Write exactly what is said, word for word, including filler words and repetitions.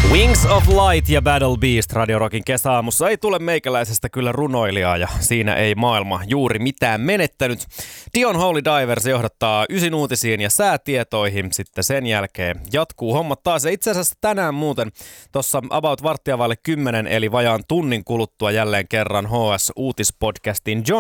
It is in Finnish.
Wings of Light ja Battle Beast Radio Rockin kesäaamussa ei tule meikäläisestä kyllä runoilijaa ja siinä ei maailma juuri mitään menettänyt. Dion Holy Divers johdattaa ysin uutisiin ja säätietoihin. Sitten sen jälkeen jatkuu hommat taas. Ja itse asiassa tänään muuten tuossa about varttia vaille kymmenen eli vajaan tunnin kuluttua jälleen kerran H S-uutispodcastin John